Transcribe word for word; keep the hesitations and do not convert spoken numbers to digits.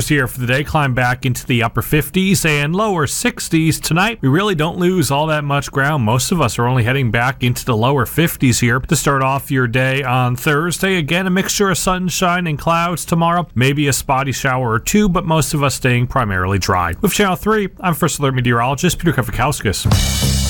Here for the day, climb back into the upper fifties and lower sixties tonight. We really don't lose all that much ground. Most of us are only heading back into the lower fifties here to start off your day on Thursday. Again, a mixture of sunshine and clouds tomorrow. Maybe a spotty shower or two, but most of us staying primarily dry. With Channel three, I'm First Alert Meteorologist Peter Kafakowskis.